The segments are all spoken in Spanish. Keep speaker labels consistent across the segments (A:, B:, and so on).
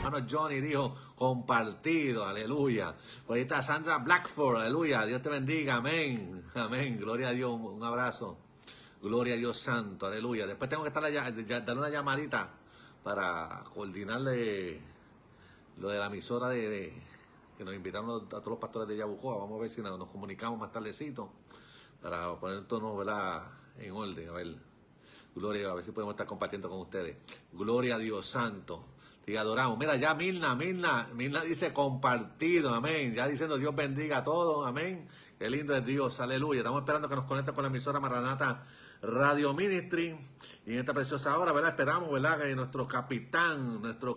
A: hermano Johnny dijo compartido, aleluya. Por ahí está Sandra Blackford, aleluya. Dios te bendiga, amén, amén. Gloria a Dios, un abrazo. Gloria a Dios santo, aleluya. Después tengo que estar darle una llamadita para coordinarle lo de la emisora que nos invitaron a todos los pastores de Yabucoa. Vamos a ver si nos comunicamos más tardecito para poner todos, ¿verdad?, en orden. A ver, gloria, a ver si podemos estar compartiendo con ustedes. Gloria a Dios santo. Te adoramos. Mira, ya Milna dice compartido, amén. Ya diciendo Dios bendiga a todos, amén. Qué lindo es Dios, aleluya. Estamos esperando que nos conecten con la emisora Maranata Radio Ministry. Y en esta preciosa hora, ¿verdad? Esperamos, ¿verdad?, que nuestro capitán,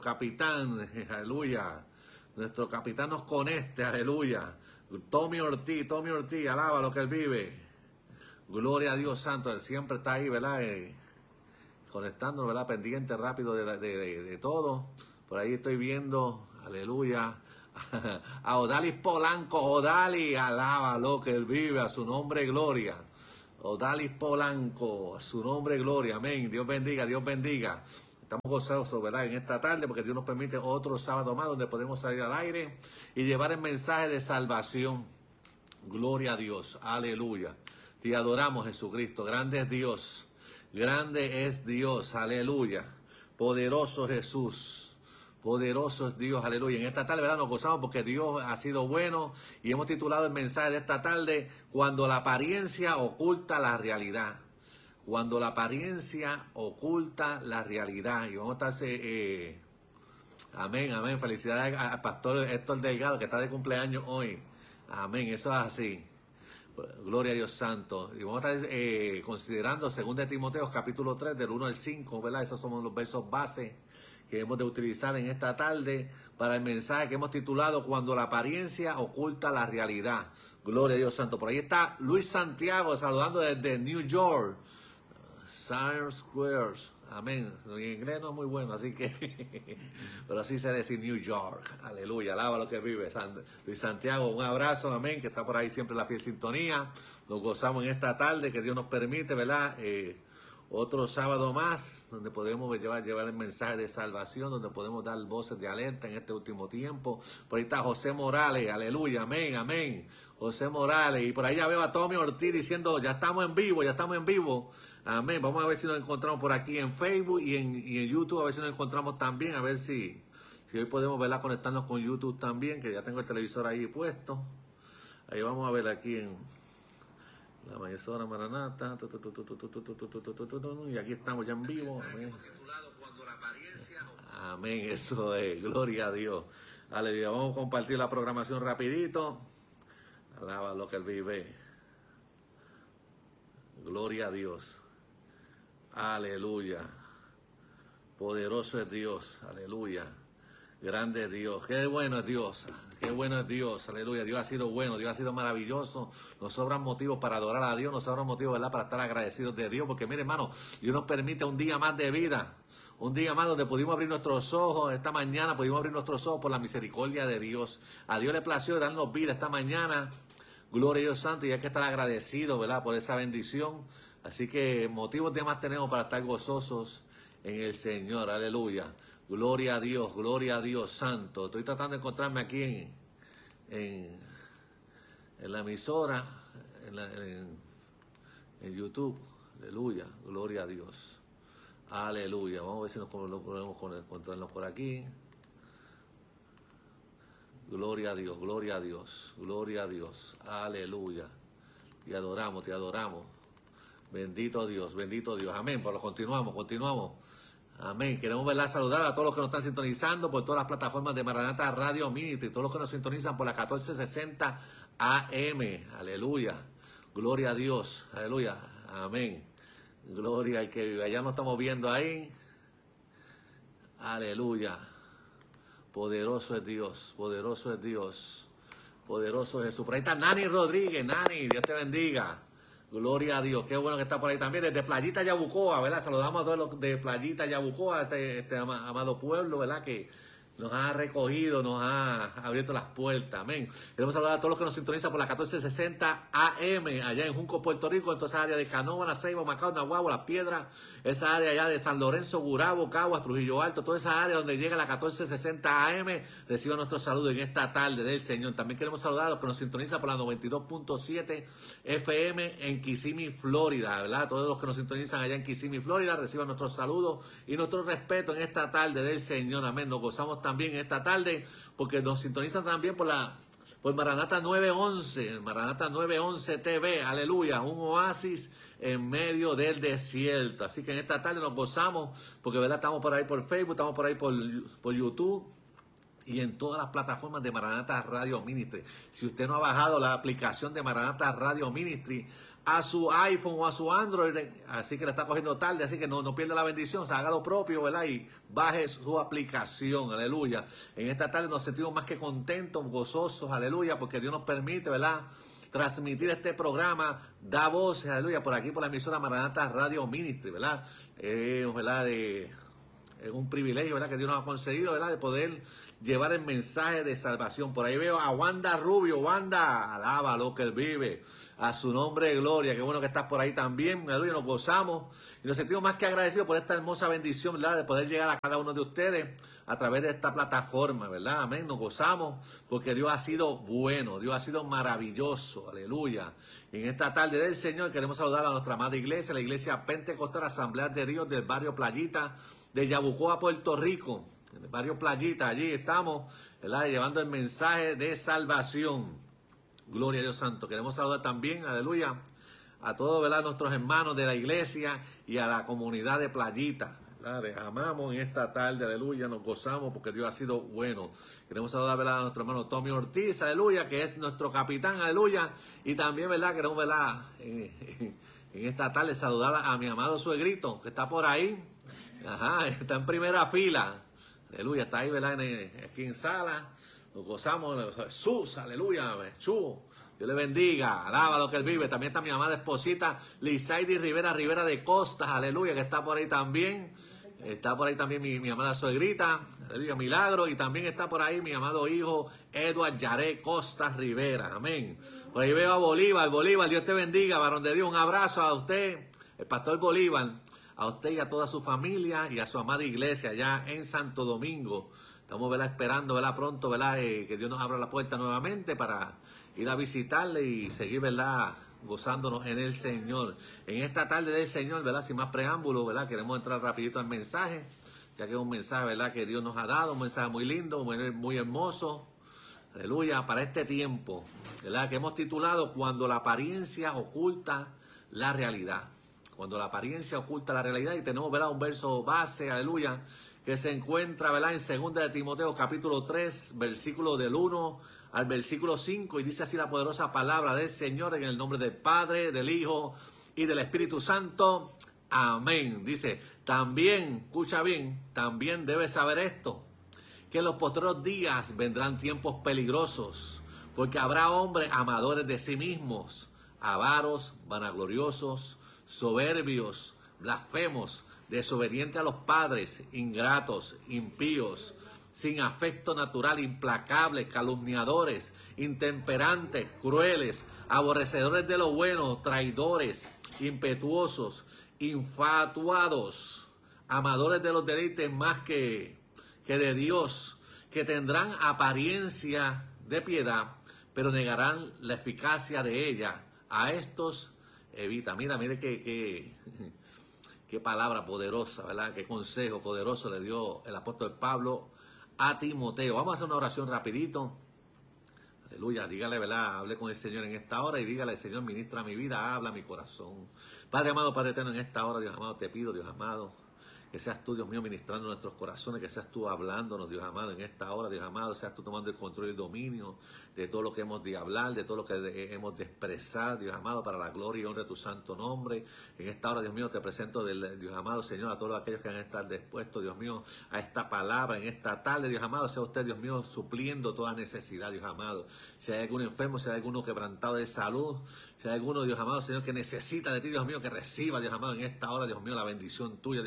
A: aleluya, nuestro capitán nos conecte, aleluya. Tommy Ortiz, alaba lo que él vive. Gloria a Dios santo, él siempre está ahí, ¿verdad? Conectándonos, ¿verdad? Pendiente rápido de todo. Por ahí estoy viendo, aleluya, a Odalis Polanco. Odalis, alaba lo que él vive, a su nombre gloria. Odalis Polanco, a su nombre gloria, amén. Dios bendiga, Dios bendiga. Estamos gozosos, ¿verdad?, en esta tarde, porque Dios nos permite otro sábado más donde podemos salir al aire y llevar el mensaje de salvación. Gloria a Dios, aleluya. Te adoramos, Jesucristo. Grande es Dios, grande es Dios, aleluya. Poderoso Jesús, poderoso es Dios, aleluya. En esta tarde, ¿verdad?, nos gozamos porque Dios ha sido bueno y hemos titulado el mensaje de esta tarde, cuando la apariencia oculta la realidad. Cuando la apariencia oculta la realidad. Y vamos a estar, amén, amén. Felicidades al pastor Héctor Delgado, que está de cumpleaños hoy. Amén, eso es así. Gloria a Dios santo. Y vamos a estar considerando 2 Timoteo capítulo 3 del 1 al 5, ¿verdad? Esos son los versos base que hemos de utilizar en esta tarde para el mensaje que hemos titulado Cuando la apariencia oculta la realidad. Gloria a Dios santo. Por ahí está Luis Santiago saludando desde New York. Science Squares, amén. Mi inglés no es muy bueno, así que, pero así se dice New York, aleluya, alaba lo que vive. Luis Santiago, un abrazo, amén, que está por ahí siempre en la fiel sintonía. Nos gozamos en esta tarde que Dios nos permite, ¿verdad? Otro sábado más, donde podemos llevar el mensaje de salvación, donde podemos dar voces de alerta en este último tiempo. Por ahí está José Morales, aleluya, amén, amén. José Morales, y por ahí ya veo a Tommy Ortiz diciendo, ya estamos en vivo, amén. Vamos a ver si nos encontramos por aquí en Facebook y en YouTube, a ver si nos encontramos también, a ver si hoy podemos, ¿verdad?, conectarnos con YouTube también, que ya tengo el televisor ahí puesto. Ahí vamos a ver aquí en la emisora Maranata, y aquí estamos ya en vivo, amén. Amén, eso es, gloria a Dios. Aleluya, vamos a compartir la programación rapidito. Alaba lo que él vive. Gloria a Dios. Aleluya. Poderoso es Dios. Aleluya. Grande es Dios. Qué bueno es Dios. Qué bueno es Dios. Aleluya. Dios ha sido bueno. Dios ha sido maravilloso. Nos sobran motivos para adorar a Dios. Nos sobran motivos, ¿verdad?, para estar agradecidos de Dios. Porque mire, hermano, Dios nos permite un día más de vida. Un día más donde pudimos abrir nuestros ojos. Esta mañana pudimos abrir nuestros ojos por la misericordia de Dios. A Dios le plació darnos vida esta mañana. Gloria a Dios santo, y hay que estar agradecido, ¿verdad?, por esa bendición. Así que motivos de más tenemos para estar gozosos en el Señor. Aleluya. Gloria a Dios santo. Estoy tratando de encontrarme aquí en la emisora, en YouTube. Aleluya. Gloria a Dios. Aleluya. Vamos a ver si nos podemos encontrarnos por aquí. Gloria a Dios, gloria a Dios, gloria a Dios, aleluya. Te adoramos, te adoramos. Bendito Dios, amén. Pero continuamos. Amén. Queremos, ¿verdad?, saludar a todos los que nos están sintonizando por todas las plataformas de Maranata Radio Ministry, todos los que nos sintonizan por la 1460 AM. Aleluya. Gloria a Dios, aleluya. Amén. Gloria al que vive. Allá nos estamos viendo ahí. Aleluya. Poderoso es Dios, poderoso es Dios, poderoso es Jesús. Por ahí está Nani Rodríguez. Nani, Dios te bendiga. Gloria a Dios, qué bueno que está por ahí también. Desde Playita Yabucoa, ¿verdad? Saludamos a todos los de Playita Yabucoa, este amado pueblo, ¿verdad? Que nos ha recogido, nos ha abierto las puertas. Amén. Queremos saludar a todos los que nos sintonizan por la 1460 AM, allá en Junco, Puerto Rico, en toda esa área de Canóvana, Ceiba, Macao, Nahuatl, Las Piedras, esa área allá de San Lorenzo, Gurabo, Caguas, Trujillo Alto, toda esa área donde llega la 1460 AM, reciban nuestro saludo en esta tarde del Señor. También queremos saludar a los que nos sintonizan por la 92.7 FM en Kissimmee, Florida, ¿verdad? Todos los que nos sintonizan allá en Kissimmee, Florida, reciban nuestros saludos y nuestro respeto en esta tarde del Señor. Amén. Nos gozamos también en esta tarde porque nos sintonizan también por Maranata 911, Maranata 911 TV, aleluya, un oasis en medio del desierto. Así que en esta tarde nos gozamos porque, ¿verdad? Estamos por ahí por Facebook, estamos por ahí por YouTube y en todas las plataformas de Maranata Radio Ministry. Si usted no ha bajado la aplicación de Maranata Radio Ministry a su iPhone o a su Android, así que le está cogiendo tarde, así que no pierda la bendición, o sea, haga lo propio, ¿verdad? Y baje su aplicación, aleluya. En esta tarde nos sentimos más que contentos, gozosos, aleluya, porque Dios nos permite, ¿verdad?, transmitir este programa, da voces, aleluya, por aquí, por la emisora Maranata Radio Ministry, ¿verdad? ¿Verdad? Es un privilegio, ¿verdad?, que Dios nos ha concedido, ¿verdad?, de poder llevar el mensaje de salvación. Por ahí veo a Wanda Rubio. Wanda, alaba lo que Él vive, a su nombre de gloria. Qué bueno que estás por ahí también, aleluya. Nos gozamos y nos sentimos más que agradecidos por esta hermosa bendición, ¿verdad?, de poder llegar a cada uno de ustedes a través de esta plataforma, ¿verdad? Amén. Nos gozamos porque Dios ha sido bueno, Dios ha sido maravilloso, aleluya. Y en esta tarde del Señor queremos saludar a nuestra amada iglesia, la iglesia Pentecostal Asamblea de Dios del barrio Playita de Yabucoa, Puerto Rico. En el barrio Playita, allí estamos, ¿verdad?, llevando el mensaje de salvación. Gloria a Dios Santo. Queremos saludar también, aleluya, a todos, ¿verdad?, nuestros hermanos de la iglesia y a la comunidad de Playita. Les amamos en esta tarde, aleluya, nos gozamos porque Dios ha sido bueno. Queremos saludar, ¿verdad?, a nuestro hermano Tommy Ortiz, aleluya, que es nuestro capitán, aleluya. Y también, ¿verdad?, queremos, ¿verdad?, en esta tarde saludar a mi amado suegrito, que está por ahí. Ajá, está en primera fila. Aleluya, está ahí, ¿verdad?, aquí en sala. Nos gozamos, Jesús, aleluya, Dios le bendiga, alaba lo que Él vive. También está mi amada esposita Lizaidi Rivera de Costas, aleluya, que está por ahí también. Está por ahí también mi amada suegrita, aleluya, Milagro. Y también está por ahí mi amado hijo Edward Yaré Costas Rivera, amén. Por ahí veo a Bolívar, Dios te bendiga, varón de Dios, un abrazo a usted, el pastor Bolívar, a usted y a toda su familia y a su amada iglesia allá en Santo Domingo. Estamos, ¿verdad?, esperando, ¿verdad?, pronto, ¿verdad?, que Dios nos abra la puerta nuevamente para ir a visitarle y seguir, ¿verdad?, gozándonos en el Señor. En esta tarde del Señor, ¿verdad?, sin más preámbulo, ¿verdad?, queremos entrar rapidito al mensaje, ya que es un mensaje, ¿verdad?, que Dios nos ha dado, un mensaje muy lindo, muy hermoso, aleluya, para este tiempo, ¿verdad?, que hemos titulado Cuando la apariencia oculta la realidad. Cuando la apariencia oculta la realidad. Y tenemos, ¿verdad?, un verso base, aleluya, que se encuentra, ¿verdad?, en 2 de Timoteo capítulo 3, versículo del 1 al versículo 5, y dice así la poderosa palabra del Señor, en el nombre del Padre, del Hijo y del Espíritu Santo. Amén. Dice, también, escucha bien, también debes saber esto, que en los postreros días vendrán tiempos peligrosos, porque habrá hombres amadores de sí mismos, avaros, vanagloriosos, soberbios, blasfemos, desobedientes a los padres, ingratos, impíos, sin afecto natural, implacables, calumniadores, intemperantes, crueles, aborrecedores de lo bueno, traidores, impetuosos, infatuados, amadores de los deleites más que de Dios, que tendrán apariencia de piedad, pero negarán la eficacia de ella. A estos evita. Mire qué palabra poderosa, ¿verdad? Qué consejo poderoso le dio el apóstol Pablo a Timoteo. Vamos a hacer una oración rapidito. Aleluya, dígale, ¿verdad? Hable con el Señor en esta hora y dígale, Señor, ministra mi vida, habla mi corazón. Padre amado, Padre eterno, en esta hora, Dios amado, te pido, Dios amado, que seas tú, Dios mío, ministrando nuestros corazones, que seas tú hablándonos, Dios amado, en esta hora, Dios amado, seas tú tomando el control y el dominio de todo lo que hemos de hablar, de todo lo que hemos de expresar, Dios amado, para la gloria y honra de tu santo nombre. En esta hora, Dios mío, te presento, Dios amado, Señor, a todos aquellos que han estado dispuestos, Dios mío, a esta palabra, en esta tarde, Dios amado, sea usted, Dios mío, supliendo toda necesidad, Dios amado. Si hay algún enfermo, si hay alguno quebrantado de salud, si hay alguno, Dios amado, Señor, que necesita de ti, Dios mío, que reciba, Dios amado, en esta hora, Dios mío, la bendición tuya, Dios amado,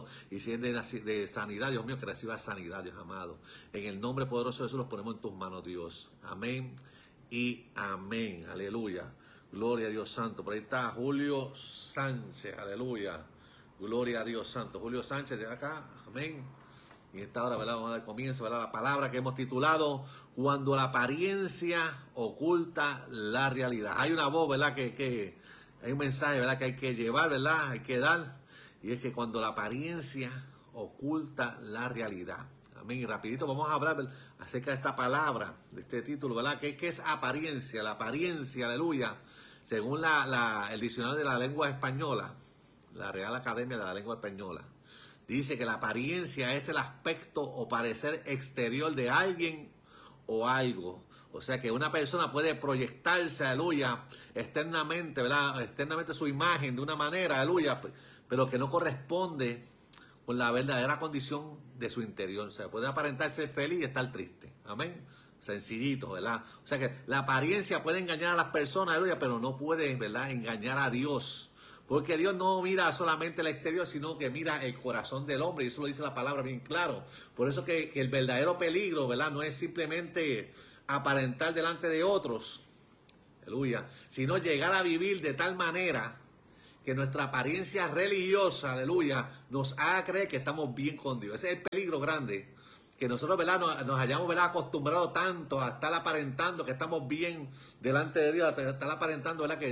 A: amado. Y si es de sanidad, Dios mío, que reciba sanidad, Dios amado. En el nombre poderoso de Jesús los ponemos en tus manos, Dios. Amén y amén. Aleluya. Gloria a Dios Santo. Por ahí está Julio Sánchez. Aleluya. Gloria a Dios Santo. Julio Sánchez de acá. Amén. Y en esta hora, ¿verdad? Vamos a dar comienzo, ¿verdad? La palabra que hemos titulado Cuando la apariencia oculta la realidad. Hay una voz, ¿verdad? Que hay un mensaje, ¿verdad? Que hay que llevar, ¿verdad? Hay que dar. Y es que cuando la apariencia oculta la realidad. Amén. Y rapidito vamos a hablar acerca de esta palabra, de este título, ¿verdad? ¿Qué es apariencia? La apariencia, aleluya. Según el diccionario de la lengua española, la Real Academia de la Lengua Española, dice que la apariencia es el aspecto o parecer exterior de alguien o algo. O sea que una persona puede proyectarse, aleluya, externamente, ¿verdad? Externamente su imagen de una manera, aleluya, pero que no corresponde con la verdadera condición de su interior. O sea, puede aparentar ser feliz y estar triste. Amén. Sencillito, ¿verdad? O sea que la apariencia puede engañar a las personas, aleluya, pero no puede, ¿verdad?, engañar a Dios. Porque Dios no mira solamente el exterior, sino que mira el corazón del hombre. Y eso lo dice la palabra bien claro. Por eso que el verdadero peligro, ¿verdad?, no es simplemente aparentar delante de otros, aleluya, sino llegar a vivir de tal manera que nuestra apariencia religiosa, aleluya, nos haga creer que estamos bien con Dios. Ese es el peligro grande. Que nosotros, ¿verdad?, nos hayamos, ¿verdad?, acostumbrado tanto a estar aparentando que estamos bien delante de Dios, a estar aparentando, ¿verdad?,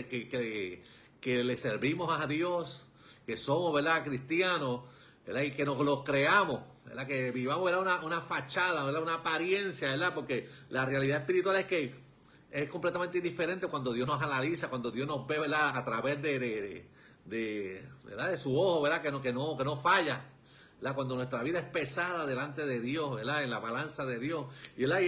A: que le servimos a Dios, que somos, ¿verdad?, cristianos, ¿verdad?, y que nos los creamos, ¿verdad?, que vivamos, ¿verdad?, una fachada, ¿verdad?, una apariencia, ¿verdad?, porque la realidad espiritual es que es completamente diferente cuando Dios nos analiza, cuando Dios nos ve, ¿verdad?, a través ¿verdad?, de su ojo, ¿verdad?, que no falla, ¿verdad?, cuando nuestra vida es pesada delante de Dios, ¿verdad?, en la balanza de Dios. Y, ¿verdad?, y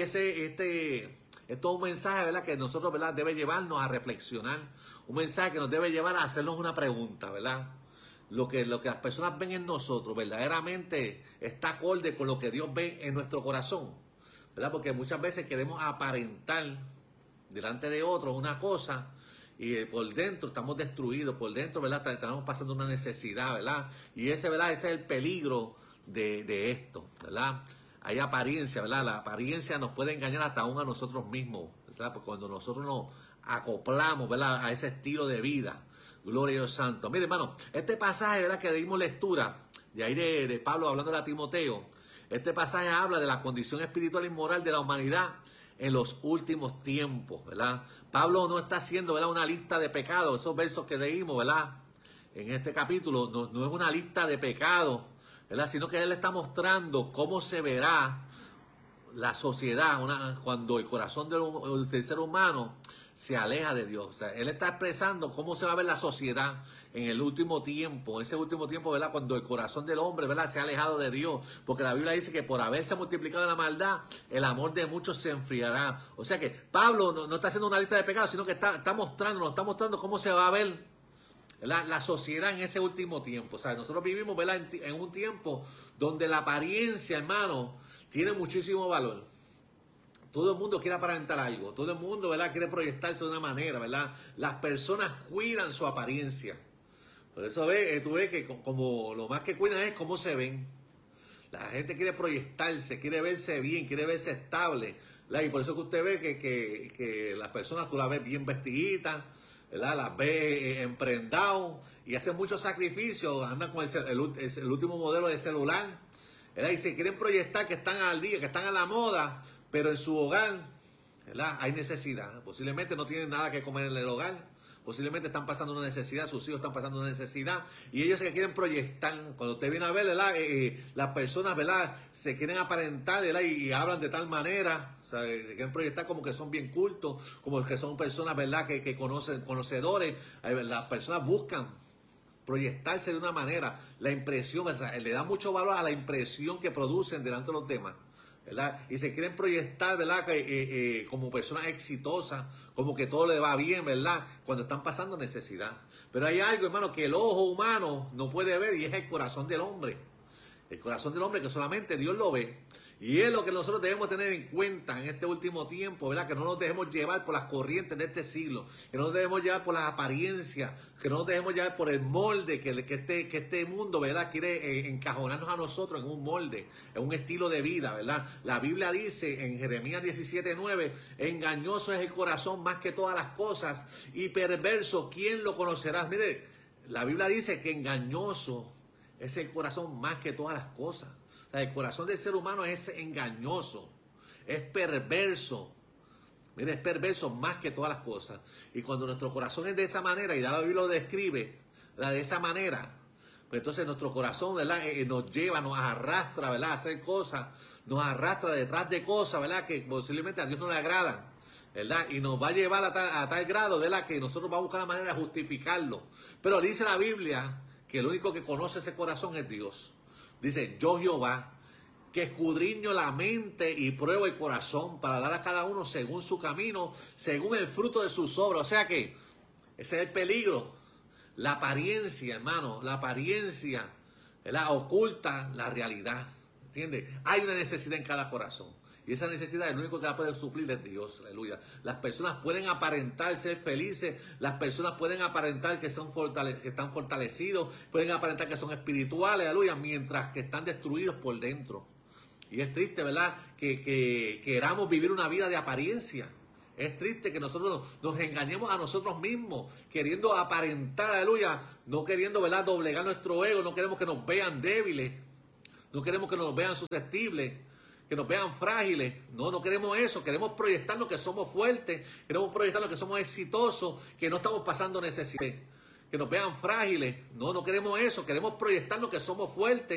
A: es todo un mensaje, ¿verdad?, que nosotros, ¿verdad?, debe llevarnos a reflexionar. Un mensaje que nos debe llevar a hacernos una pregunta, ¿verdad? Lo que las personas ven en nosotros verdaderamente está acorde con lo que Dios ve en nuestro corazón, ¿verdad? Porque muchas veces queremos aparentar delante de otros una cosa y por dentro estamos destruidos, por dentro, ¿verdad?, estamos pasando una necesidad, ¿verdad? Y ¿verdad?, ese es el peligro de esto, ¿verdad? Hay apariencia, ¿verdad? La apariencia nos puede engañar hasta aún a nosotros mismos, ¿verdad? Porque cuando nosotros nos acoplamos, ¿verdad?, a ese estilo de vida. Gloria a Dios Santo. Mire, hermano, este pasaje, ¿verdad?, que dimos lectura, de ahí de Pablo hablando a Timoteo, este pasaje habla de la condición espiritual y moral de la humanidad en los últimos tiempos, ¿verdad? Pablo no está haciendo, ¿verdad?, una lista de pecados, esos versos que leímos, ¿verdad?, en este capítulo, no es una lista de pecados, ¿verdad?, sino que él está mostrando cómo se verá la sociedad cuando el corazón del ser humano se aleja de Dios. O sea, él está expresando cómo se va a ver la sociedad en el último tiempo, ese último tiempo, ¿verdad?, cuando el corazón del hombre, ¿verdad?, se ha alejado de Dios, porque la Biblia dice que por haberse multiplicado la maldad, el amor de muchos se enfriará. O sea que Pablo no está haciendo una lista de pecados, sino que está mostrando cómo se va a ver la sociedad en ese último tiempo. O sea, nosotros vivimos, ¿verdad?, en un tiempo donde la apariencia, hermano, tiene muchísimo valor. Todo el mundo quiere aparentar algo. Todo el mundo, ¿verdad?, quiere proyectarse de una manera, ¿verdad? Las personas cuidan su apariencia. Por eso tú ves que como lo más que cuidan es cómo se ven. La gente quiere proyectarse, quiere verse bien, quiere verse estable, ¿verdad? Y por eso que usted ve que las personas, tú las ves bien vestiditas, ¿verdad?, las ves emprendados y hacen muchos sacrificios, andan con el último modelo de celular, ¿verdad?, y se quieren proyectar que están al día, que están a la moda, pero en su hogar, ¿verdad?, hay necesidad. Posiblemente no tienen nada que comer en el hogar, posiblemente están pasando una necesidad, sus hijos están pasando una necesidad, y ellos se quieren proyectar. Cuando usted viene a ver, ¿verdad?, las personas, ¿verdad?, se quieren aparentar, ¿verdad?, y hablan de tal manera, o sea, se quieren proyectar como que son bien cultos, como que son personas, ¿verdad?, que conocedores. Las personas buscan proyectarse de una manera, la impresión, o sea, le da mucho valor a la impresión que producen delante de los demás, ¿verdad? Y se quieren proyectar, ¿verdad?, como personas exitosas, como que todo le va bien, ¿verdad?, cuando están pasando necesidad. Pero hay algo, hermano, que el ojo humano no puede ver, y es el corazón del hombre. El corazón del hombre que solamente Dios lo ve. Y es lo que nosotros debemos tener en cuenta en este último tiempo, ¿verdad? Que no nos dejemos llevar por las corrientes de este siglo, que no nos dejemos llevar por las apariencias, que no nos dejemos llevar por el molde que este mundo, ¿verdad? Quiere encajonarnos a nosotros en un molde, en un estilo de vida, ¿verdad? La Biblia dice en Jeremías 17:9, engañoso es el corazón más que todas las cosas y perverso, ¿quién lo conocerá? Mire, la Biblia dice que engañoso es el corazón más que todas las cosas. O sea, el corazón del ser humano es engañoso, es perverso. Mire, es perverso más que todas las cosas. Y cuando nuestro corazón es de esa manera, y la Biblia lo describe de esa manera, pues entonces nuestro corazón, ¿verdad? Nos lleva, nos arrastra, ¿verdad? A hacer cosas, nos arrastra detrás de cosas, ¿verdad? Que posiblemente a Dios no le agradan, ¿verdad? Y nos va a llevar a tal grado, ¿verdad? Que nosotros vamos a buscar la manera de justificarlo. Pero dice la Biblia que el único que conoce ese corazón es Dios. Dice, yo Jehová, que escudriño la mente y pruebo el corazón para dar a cada uno según su camino, según el fruto de sus obras. O sea que ese es el peligro. La apariencia, hermano, la apariencia, ¿verdad? Oculta la realidad. ¿Entiendes? Hay una necesidad en cada corazón. Y esa necesidad, el único que la puede suplir es Dios, aleluya. Las personas pueden aparentar ser felices, las personas pueden aparentar que están fortalecidos, pueden aparentar que son espirituales, aleluya, mientras que están destruidos por dentro. Y es triste, ¿verdad?, que queramos vivir una vida de apariencia. Es triste que nosotros nos engañemos a nosotros mismos, queriendo aparentar, aleluya, no queriendo, ¿verdad?, doblegar nuestro ego, no queremos que nos vean débiles, no queremos que nos vean susceptibles, que nos vean frágiles. No queremos eso. Queremos proyectarnos que somos fuertes, queremos proyectarnos que somos exitosos, que no estamos pasando necesidad, que nos vean frágiles. No queremos eso. Queremos proyectarnos que somos fuertes,